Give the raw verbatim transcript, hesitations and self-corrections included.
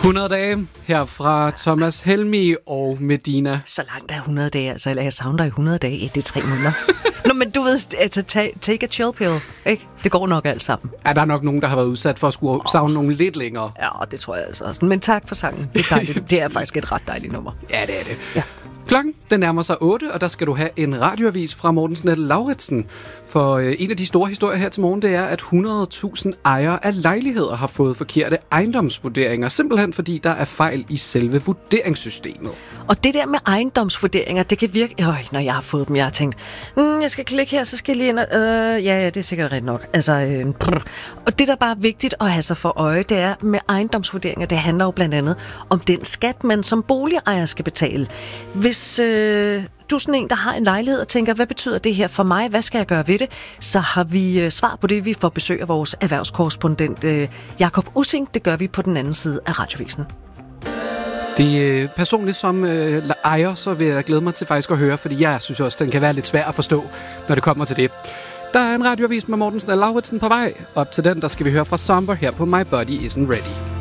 hundrede dage her fra Thomas Helmig og Medina. Så langt er hundrede dage, altså. Eller jeg savner dig i hundrede dage. Det er tre måneder. Nå, men du ved, altså, take, take a chill pill, ikke? Det går nok alt sammen. Er der nok nogen, der har været udsat for at skulle savne nogen lidt længere? Ja, det tror jeg altså også. Men tak for sangen. Det er dejligt. Det er faktisk et ret dejligt nummer. Ja, det er det. Ja. Klokken, den nærmer sig otte, og der skal du have en radioavis fra Morten Snette Lauritsen. For øh, en af de store historier her til morgen, det er, at hundrede tusind ejere af lejligheder har fået forkerte ejendomsvurderinger, simpelthen fordi der er fejl i selve vurderingssystemet. Og det der med ejendomsvurderinger, det kan virke... Øh, når jeg har fået dem, jeg har tænkt, mm, jeg skal klikke her, så skal jeg lige ind og... Øh, ja, ja, det er sikkert ret nok. Altså, øh, og det, der bare er vigtigt at have sig for øje, det er med ejendomsvurderinger, det handler jo blandt andet om den skat, man som boligejer skal betale. Hvis øh, du er sådan en, der har en lejlighed og tænker, hvad betyder det her for mig? Hvad skal jeg gøre ved det? Så har vi øh, svar på det. Vi får besøg af vores erhvervskorrespondent øh, Jakob Ussing. Det gør vi på den anden side af radiovisen. Det øh, personligt som øh, ejer, så vil jeg glæde mig til faktisk at høre, fordi jeg synes også, den kan være lidt svær at forstå, når det kommer til det. Der er en radioavis med Morten Snette Lauritsen på vej. Op til den, der skal vi høre fra Somber her på My Body Isn't Ready.